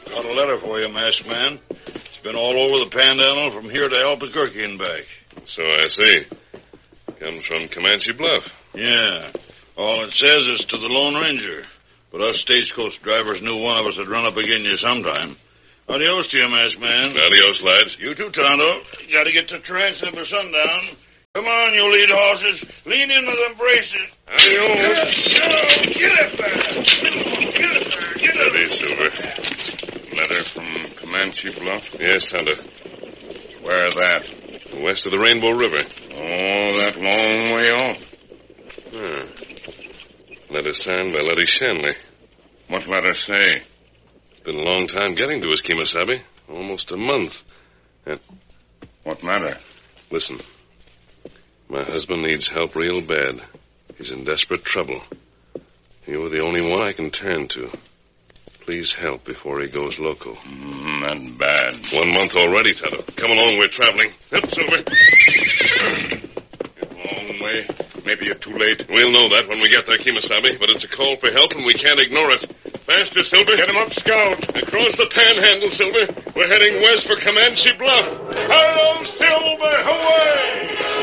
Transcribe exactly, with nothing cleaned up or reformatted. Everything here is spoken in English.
Got a letter for you, masked man. It's been all over the Panhandle from here to Albuquerque and back. So I see. Comes from Comanche Bluff. Yeah. All it says is to the Lone Ranger. But us stagecoach drivers knew one of us would run up against you sometime. Adios to you, masked man. Adios, lads. You too, Tonto. Got to get to Tarantula for sundown. Come on, you lead horses. Lean into them braces. Adios. Get up there. Get up there. Get up there. Silver. Letter from Comanche Bluff? Yes, Tonto. Where that? West of the Rainbow River. Oh, that long way off. Hmm. Letter signed by Letty Shanley. What letter say? It's been a long time getting to us, Kemosabe. Almost a month. And... What matter? Listen. My husband needs help real bad. He's in desperate trouble. You are the only one I can turn to. Please help before he goes loco. Mm, that bad. One month already, Tonto. Come along, we're traveling. Up, Silver. A long way. Maybe you're too late. We'll know that when we get there, Kemosabe, but it's a call for help and we can't ignore it. Faster, Silver. Get him up, Scout. Across the Panhandle, Silver. We're heading west for Comanche Bluff. Hello, Silver. Away!